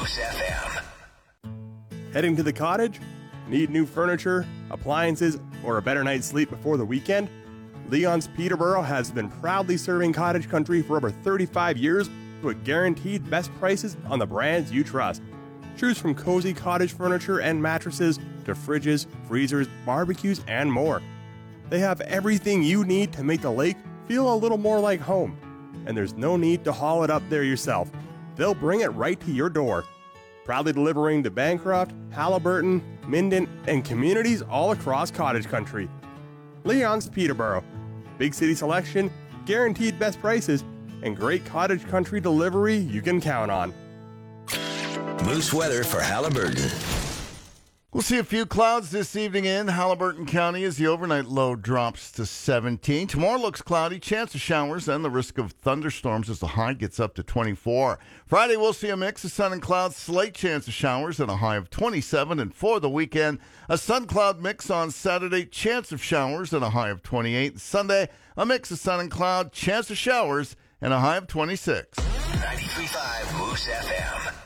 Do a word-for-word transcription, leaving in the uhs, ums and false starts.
Moose F M. Heading to the cottage? Need new furniture, appliances, or a better night's sleep before the weekend? Leon's Peterborough has been proudly serving cottage country for over thirty-five years with guaranteed best prices on the brands you trust. Choose from cozy cottage furniture and mattresses to fridges, freezers, barbecues, and more. They have everything you need to make the lake feel a little more like home. And there's no need to haul it up there yourself. They'll bring it right to your door. Proudly delivering to Bancroft, Halliburton, Minden, and communities all across cottage country. Leon's Peterborough. Big city selection, guaranteed best prices, and great cottage country delivery you can count on. Moose weather for Halliburton. We'll see a few clouds this evening in Halliburton County as the overnight low drops to seventeen. Tomorrow looks cloudy, chance of showers, and the risk of thunderstorms as the high gets up to twenty-four. Friday, we'll see a mix of sun and clouds, slight chance of showers, and a high of twenty-seven. And for the weekend, a sun-cloud mix on Saturday, chance of showers, and a high of twenty-eight. Sunday, a mix of sun and cloud, chance of showers, and a high of twenty-six. ninety-three point five Moose F M.